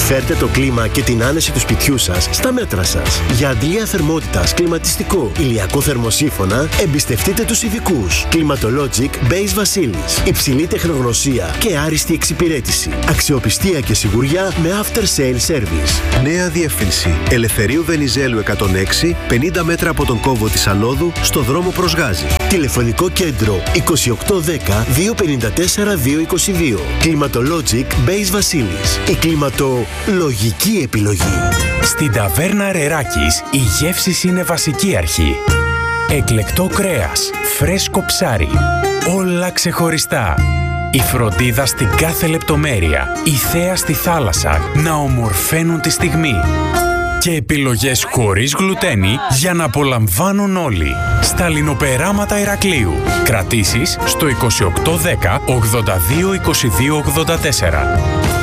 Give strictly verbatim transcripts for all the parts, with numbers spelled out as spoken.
Φέρτε το κλίμα και την άνεση του σπιτιού σας στα μέτρα σας. Για αντλία θερμότητας, κλιματιστικό, ηλιακό θερμοσύφωνα, εμπιστευτείτε τους ειδικούς. Climatologic Base Βασίλης. Υψηλή τεχνογνωσία και άριστη εξυπηρέτηση. Αξιοπιστία και σιγουριά με after sale service. Νέα διεύθυνση. Ελευθερίου Βενιζέλου εκατόν έξι, πενήντα μέτρα από τον κόμβο της Αλόδου, στο δρόμο προς Γάζη. Τηλεφωνικό κέντρο είκοσι οκτώ δέκα δύο πενήντα τέσσερα δύο είκοσι δύο. Climatologic Base Βασίλης. Η κλιματολογική επιλογή. Στην ταβέρνα Ρεράκης η γεύση είναι βασική αρχή. Εκλεκτό κρέας, φρέσκο ψάρι, όλα ξεχωριστά. Η φροντίδα στην κάθε λεπτομέρεια, η θέα στη θάλασσα να ομορφαίνουν τη στιγμή. Και επιλογές χωρίς γλουτένι για να απολαμβάνουν όλοι. Στα λινοπεράματα Ηρακλείου. Κρατήσεις στο είκοσι οκτώ δέκα ογδόντα δύο είκοσι δύο ογδόντα τέσσερα.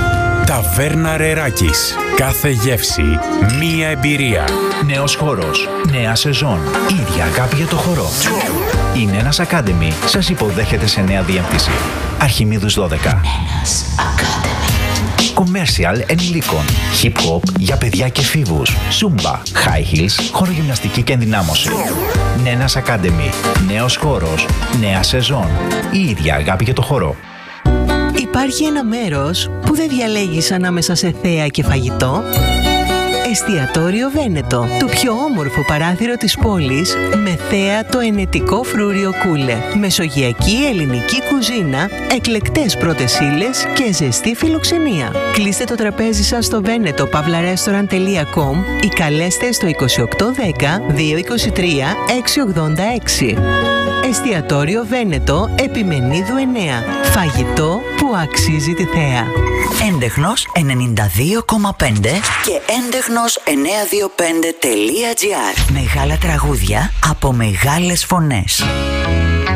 Ταβέρνα Ρεράκης. Κάθε γεύση, μία εμπειρία. Νέος χώρος, νέα σεζόν, ίδια αγάπη για το χορό. Η Νένας Academy σας υποδέχεται σε νέα διεύθυνση. Αρχιμίδους δώδεκα. Νένας Academy. Commercial ενηλίκων. Hip hop για παιδιά και εφήβους. Zumba, high heels, χορογυμναστική και ενδυνάμωση. Νένας Academy. Νέος χώρος, νέα σεζόν. Η ίδια αγάπη για το χορό. Υπάρχει ένα μέρος που δεν διαλέγεις ανάμεσα σε θέα και φαγητό. Εστιατόριο Βένετο, το πιο όμορφο παράθυρο της πόλης, με θέα το ενετικό φρούριο Κούλε. Μεσογειακή ελληνική κουζίνα, εκλεκτές πρώτες ύλες και ζεστή φιλοξενία. Κλείστε το τραπέζι σας στο veneto pavla restaurant τελεία com ή καλέστε στο είκοσι οκτώ δέκα δύο είκοσι τρία έξι ογδόντα έξι. Εστιατόριο Βένετο, Επιμενίδου εννέα. Φαγητό που αξίζει τη θέα. Έντεχνος ενενήντα δύο κόμμα πέντε και έντεχνος εννιακόσια είκοσι πέντε τελεία τζι άρ. Μεγάλα τραγούδια από μεγάλες φωνές.